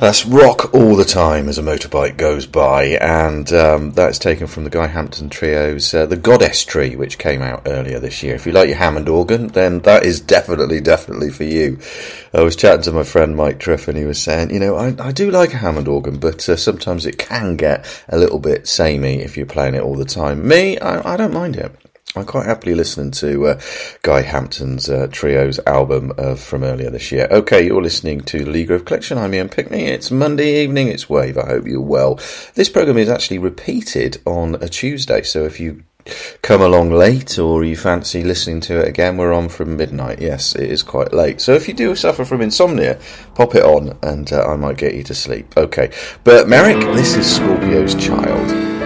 That's Rock All the Time as a Motorbike Goes By, and that's taken from the Guy Hampton Trio's The Goddess Tree, which came out earlier this year. If you like your Hammond organ, then that is definitely for you. I was chatting to my friend Mike Triff, and he was saying, you know, I do like a Hammond organ, but sometimes it can get a little bit samey if you're playing it all the time. Me, I don't mind it. I'm quite happily listening to Guy Hampton's Trio's album from earlier this year. Okay, you're listening to the Lee Grove Collection. I'm Ian Pickney. It's Monday evening. It's Wave. I hope you're well. This programme is actually repeated on a Tuesday, so if you come along late or you fancy listening to it again, we're on from midnight. Yes, it is quite late. So if you do suffer from insomnia, pop it on and I might get you to sleep. Okay, but Merrick, this is Scorpio's Child.